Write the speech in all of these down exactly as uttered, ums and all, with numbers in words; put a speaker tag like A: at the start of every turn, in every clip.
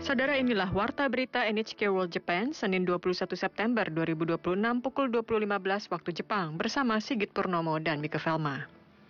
A: Saudara, inilah Warta Berita N H K World Japan, Senin dua puluh satu September dua ribu dua puluh enam pukul dua puluh lima belas waktu Jepang, bersama Sigit Purnomo dan Mika Velma.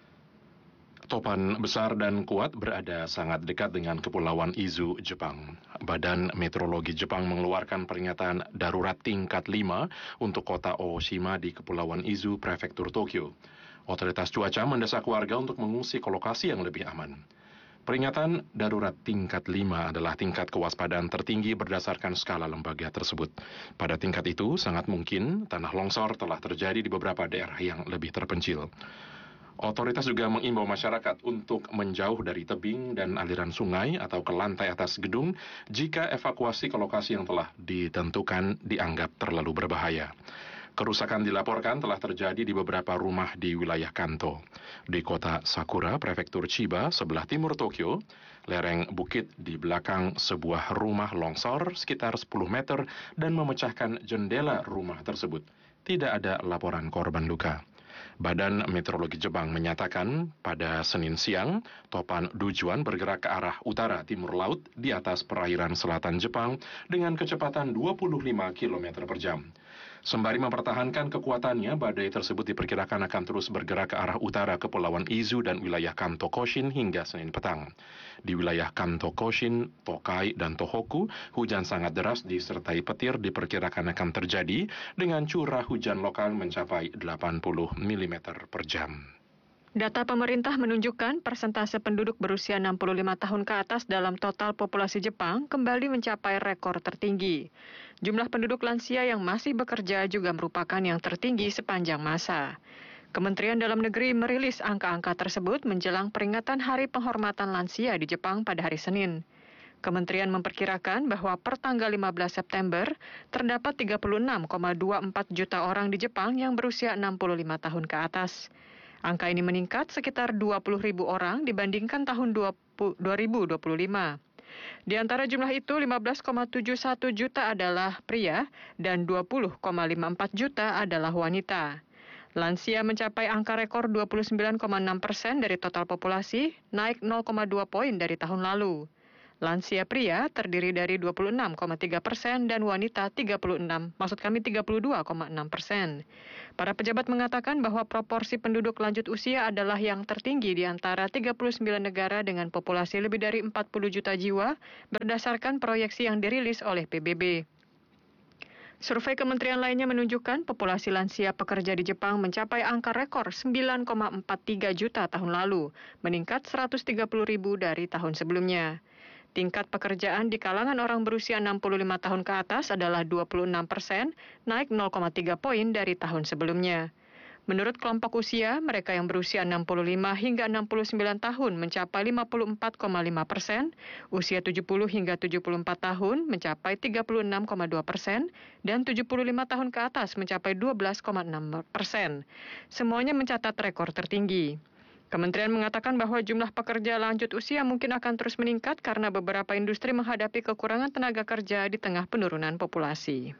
B: Topan besar dan kuat berada sangat dekat dengan Kepulauan Izu, Jepang. Badan Meteorologi Jepang mengeluarkan peringatan darurat tingkat lima untuk kota Oshima di Kepulauan Izu, Prefektur Tokyo. Otoritas cuaca mendesak warga untuk mengungsi ke lokasi yang lebih aman. Peringatan darurat tingkat lima adalah tingkat kewaspadaan tertinggi berdasarkan skala lembaga tersebut. Pada tingkat itu, sangat mungkin tanah longsor telah terjadi di beberapa daerah yang lebih terpencil. Otoritas juga mengimbau masyarakat untuk menjauh dari tebing dan aliran sungai atau ke lantai atas gedung jika evakuasi ke lokasi yang telah ditentukan dianggap terlalu berbahaya. Kerusakan dilaporkan telah terjadi di beberapa rumah di wilayah Kanto. Di kota Sakura, Prefektur Chiba, sebelah timur Tokyo, lereng bukit di belakang sebuah rumah longsor sekitar sepuluh meter dan memecahkan jendela rumah tersebut. Tidak ada laporan korban luka. Badan Meteorologi Jepang menyatakan pada Senin siang, topan Dujuan bergerak ke arah utara timur laut di atas perairan selatan Jepang dengan kecepatan dua puluh lima kilometer per jam. Sembari mempertahankan kekuatannya, badai tersebut diperkirakan akan terus bergerak ke arah utara Kepulauan Izu dan wilayah Kanto Koshin hingga Senin petang. Di wilayah Kanto Koshin, Tokai, dan Tohoku, hujan sangat deras disertai petir diperkirakan akan terjadi dengan curah hujan lokal mencapai delapan puluh milimeter per jam.
A: Data pemerintah menunjukkan persentase penduduk berusia enam puluh lima tahun ke atas dalam total populasi Jepang kembali mencapai rekor tertinggi. Jumlah penduduk lansia yang masih bekerja juga merupakan yang tertinggi sepanjang masa. Kementerian Dalam Negeri merilis angka-angka tersebut menjelang peringatan Hari Penghormatan Lansia di Jepang pada hari Senin. Kementerian memperkirakan bahwa per tanggal lima belas September terdapat tiga puluh enam koma dua empat juta orang di Jepang yang berusia enam puluh lima tahun ke atas. Angka ini meningkat sekitar dua puluh ribu orang dibandingkan tahun dua ribu dua puluh lima. Di antara jumlah itu, lima belas koma tujuh satu juta adalah pria dan dua puluh koma lima empat juta adalah wanita. Lansia mencapai angka rekor dua puluh sembilan koma enam persen dari total populasi, naik nol koma dua poin dari tahun lalu. Lansia pria terdiri dari dua puluh enam koma tiga persen dan wanita tiga puluh enam, maksud kami tiga puluh dua koma enam persen. Para pejabat mengatakan bahwa proporsi penduduk lanjut usia adalah yang tertinggi di antara tiga puluh sembilan negara dengan populasi lebih dari empat puluh juta jiwa berdasarkan proyeksi yang dirilis oleh P B B. Survei kementerian lainnya menunjukkan populasi lansia pekerja di Jepang mencapai angka rekor sembilan koma empat tiga juta tahun lalu, meningkat seratus tiga puluh ribu dari tahun sebelumnya. Tingkat pekerjaan di kalangan orang berusia enam puluh lima tahun ke atas adalah dua puluh enam persen, naik nol koma tiga poin dari tahun sebelumnya. Menurut kelompok usia, mereka yang berusia enam puluh lima hingga enam puluh sembilan tahun mencapai lima puluh empat koma lima persen, usia tujuh puluh hingga tujuh puluh empat tahun mencapai tiga puluh enam koma dua persen, dan tujuh puluh lima tahun ke atas mencapai dua belas koma enam persen. Semuanya mencatat rekor tertinggi. Kementerian mengatakan bahwa jumlah pekerja lanjut usia mungkin akan terus meningkat karena beberapa industri menghadapi kekurangan tenaga kerja di tengah penurunan populasi.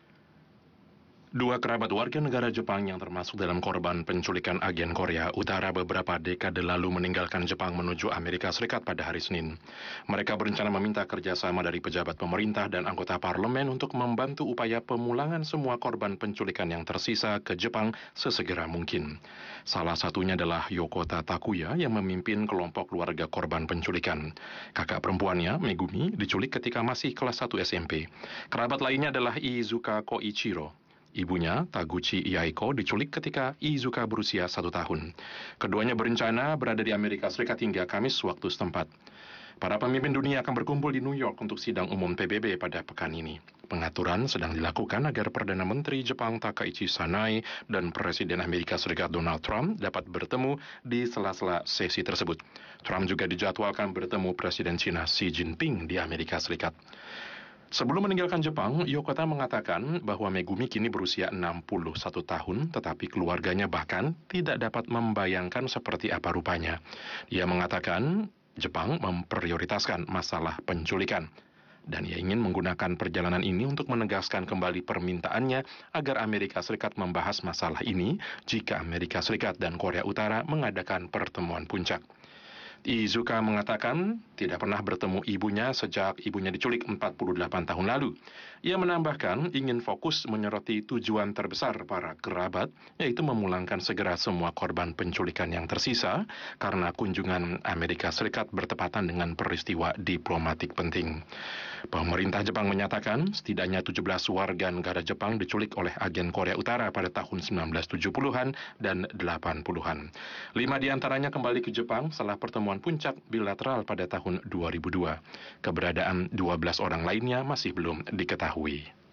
B: Dua kerabat warga negara Jepang yang termasuk dalam korban penculikan agen Korea Utara beberapa dekade lalu meninggalkan Jepang menuju Amerika Serikat pada hari Senin. Mereka berencana meminta kerjasama dari pejabat pemerintah dan anggota parlemen untuk membantu upaya pemulangan semua korban penculikan yang tersisa ke Jepang sesegera mungkin. Salah satunya adalah Yokota Takuya yang memimpin kelompok keluarga korban penculikan. Kakak perempuannya, Megumi, diculik ketika masih kelas satu S M P. Kerabat lainnya adalah Iizuka Koichiro. Ibunya, Taguchi Yaiko, diculik ketika Iizuka berusia satu tahun. Keduanya berencana berada di Amerika Serikat hingga Kamis waktu setempat. Para pemimpin dunia akan berkumpul di New York untuk sidang umum P B B pada pekan ini. Pengaturan sedang dilakukan agar Perdana Menteri Jepang Takaichi Sanai dan Presiden Amerika Serikat Donald Trump dapat bertemu di sela-sela sesi tersebut. Trump juga dijadwalkan bertemu Presiden China Xi Jinping di Amerika Serikat. Sebelum meninggalkan Jepang, Yokota mengatakan bahwa Megumi kini berusia enam puluh satu tahun, tetapi keluarganya bahkan tidak dapat membayangkan seperti apa rupanya. Ia mengatakan Jepang memprioritaskan masalah penculikan, dan ia ingin menggunakan perjalanan ini untuk menegaskan kembali permintaannya agar Amerika Serikat membahas masalah ini jika Amerika Serikat dan Korea Utara mengadakan pertemuan puncak. Izuka mengatakan tidak pernah bertemu ibunya sejak ibunya diculik empat puluh delapan tahun lalu. Ia menambahkan ingin fokus menyoroti tujuan terbesar para kerabat, yaitu memulangkan segera semua korban penculikan yang tersisa karena kunjungan Amerika Serikat bertepatan dengan peristiwa diplomatik penting. Pemerintah Jepang menyatakan setidaknya tujuh belas warga negara Jepang diculik oleh agen Korea Utara pada tahun sembilan belas tujuh puluhan dan delapan puluhan. Lima di antaranya kembali ke Jepang setelah pertemuan puncak bilateral pada tahun dua ribu dua. Keberadaan dua belas orang lainnya masih belum diketahui.